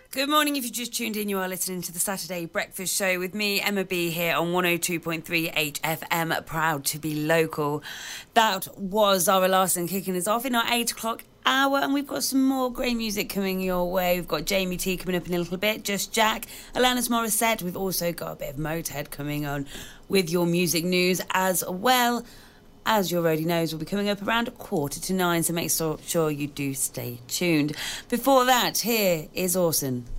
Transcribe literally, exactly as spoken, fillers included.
Good morning. If you just tuned in, you are listening to the Saturday Breakfast Show with me, Emma B, here on one oh two point three H F M, proud to be local. That was Zara Larsson kicking us off in our eight o'clock hour, and we've got some more great music coming your way. We've got Jamie T coming up in a little bit, Just Jack, Alanis Morissette. We've also got a bit of Motorhead coming on with your music news as well. As you already know, will be coming up around a quarter to nine, so make so, sure you do stay tuned. Before that, here is Orson.